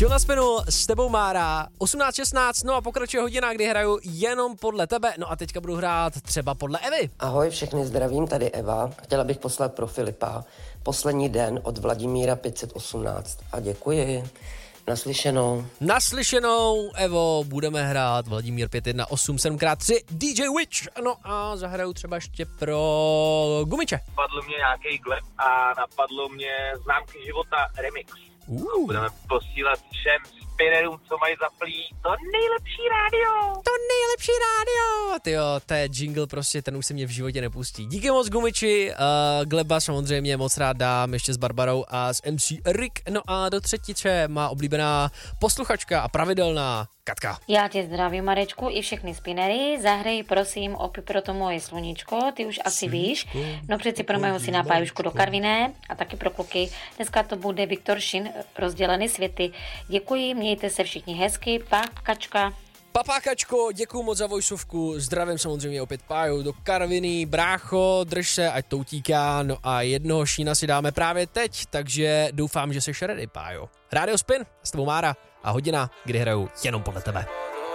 Chill na spinu, s tebou Mára, 18:16, no a pokračuje hodina, kdy hraju jenom podle tebe, no a teďka budu hrát třeba podle Evy. Ahoj, všechny zdravím, tady Eva. Chtěla bych poslat pro Filipa Poslední den od Vladimíra 518 a děkuji. Naslyšenou. Naslyšenou, Evo, budeme hrát Vladimír 518 7x3 DJ Witch, no a zahraju třeba ještě pro Gumiče. Napadl mě nějaký gleb a napadlo mě Známky života remix. Budeme posílat všem spinnerům, co mají zaplý to nejlepší rádio. To nejlepší rádio. Tyjo, to je jingle prostě, ten už se mě v životě nepustí. Díky moc Gumiči, gleba samozřejmě moc rád dám ještě s Barbarou a s MC Rick. No a do třetice má oblíbená posluchačka a pravidelná Katka. Já tě zdravím, Marečku, i všechny spinery. Zahrej prosím opět pro to moje sluníčko, ty už asi víš. No přeci pro mého syna Pájušku do Karviné a taky pro kluky. Dneska to bude Viktor Šin, Rozdělený světy. Děkuji, mějte se všichni hezky, Kačka. Papákačko, děkuju moc za vojsovku, zdravím samozřejmě opět Páju do Karviny, brácho, drž se, ať to utíká, no a jednoho Šína si dáme právě teď, takže doufám, že seš ready, Pájo. Rádio Spin, s tebou Mára a hodina, kdy hraju jenom podle tebe.